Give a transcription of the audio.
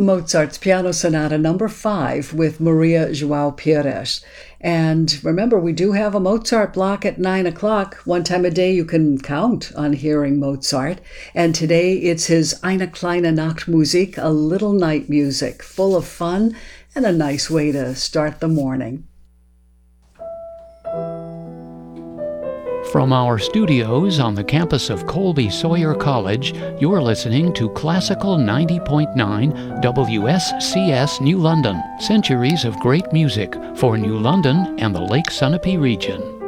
Mozart's Piano Sonata number 5 with Maria Joao Pires. And remember, we do have a Mozart block at 9 o'clock. One time a day you can count on hearing Mozart. And today it's his Eine kleine Nachtmusik, a little night music, full of fun and a nice way to start the morning. From our studios on the campus of Colby Sawyer College, you're listening to Classical 90.9 WSCS New London. Centuries of great music for New London and the Lake Sunapee region.